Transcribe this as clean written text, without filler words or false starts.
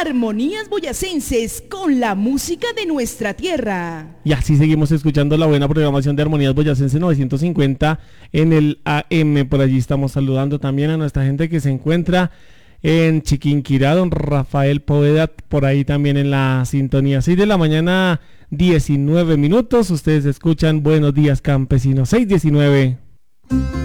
Armonías Boyacenses, con la música de nuestra tierra. Y así seguimos escuchando la buena programación de Armonías Boyacenses 950 en el AM. Por allí estamos saludando también a nuestra gente que se encuentra en Chiquinquirá, don Rafael Poveda, por ahí también en la sintonía. 6 de la mañana, 19 minutos. Ustedes escuchan Buenos Días Campesinos, 6:19.